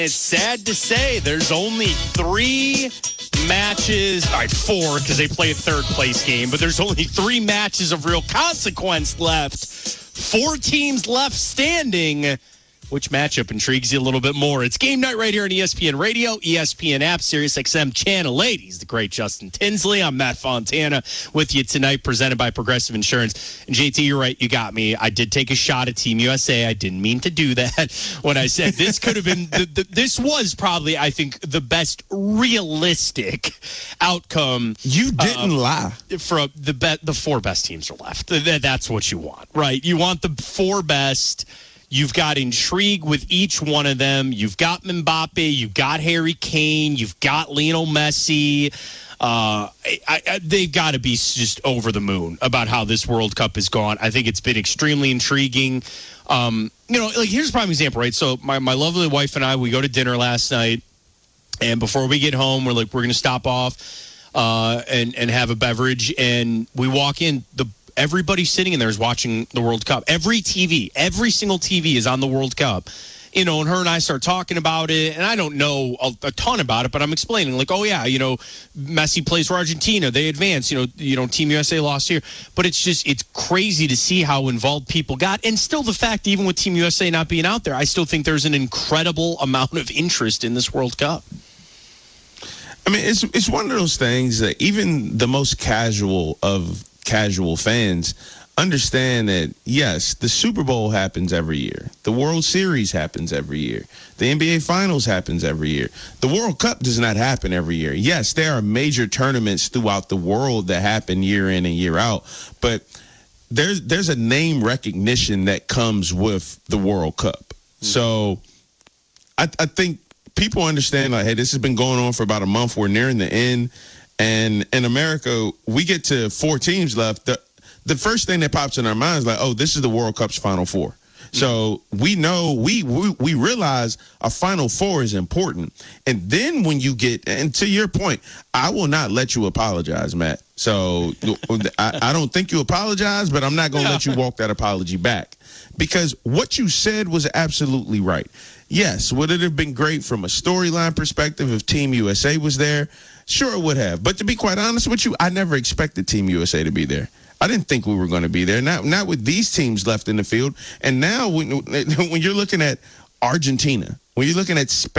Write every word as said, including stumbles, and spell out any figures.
It's sad to say there's only three matches, all right, four because they play a third place game, but there's only three matches of real consequence left. Four teams left standing. Which matchup intrigues you a little bit more? It's game night right here on E S P N Radio, E S P N app, Sirius X M Channel eighty. He's the great Justin Tinsley. I'm Matt Fontana with you tonight, presented by Progressive Insurance. And J T, you're right. You got me. I did take a shot at Team U S A. I didn't mean to do that when I said this could have been, the, the, this was probably, I think, the best realistic outcome. You didn't uh, lie. For the, be, the four best teams are left. That's what you want, right? You want the four best. You've got intrigue with each one of them. You've got Mbappe. You've got Harry Kane. You've got Lionel Messi. Uh, I, I, they've got to be just over the moon about how this World Cup has gone. I think it's been extremely intriguing. Um, you know, like here's a prime example, right? So my, my lovely wife and I, we go to dinner last night. And before we get home, we're like, we're going to stop off uh, and, and have a beverage. And we walk in, the everybody sitting in there is watching the World Cup. Every T V, every single T V is on the World Cup. You know, and her and I start talking about it, and I don't know a, a ton about it, but I'm explaining, like, oh, yeah, you know, Messi plays for Argentina. They advance. You know, you know, Team U S A lost here. But it's just, it's crazy to see how involved people got. And still the fact, even with Team U S A not being out there, I still think there's an incredible amount of interest in this World Cup. I mean, it's it's one of those things that even the most casual of casual fans understand that, yes, the Super Bowl happens every year. The World Series happens every year. The N B A Finals happens every year. The World Cup does not happen every year. Yes, there are major tournaments throughout the world that happen year in and year out, but there's there's a name recognition that comes with the World Cup. Mm-hmm. So I, I think people understand, like, hey, this has been going on for about a month. We're nearing the end. And in America, we get to four teams left. The, the first thing that pops in our minds is like, oh, this is the World Cup's Final Four. Mm-hmm. So we know, we, we we realize a Final Four is important. And then when you get, and to your point, I will not let you apologize, Matt. So I, I don't think you apologize, but I'm not going to let you walk that apology back. Because what you said was absolutely right. Yes, would it have been great from a storyline perspective if Team U S A was there? Sure, it would have. But to be quite honest with you, I never expected Team U S A to be there. I didn't think we were going to be there. Not, not with these teams left in the field. And now when, when you're looking at Argentina, when you're looking at Spain,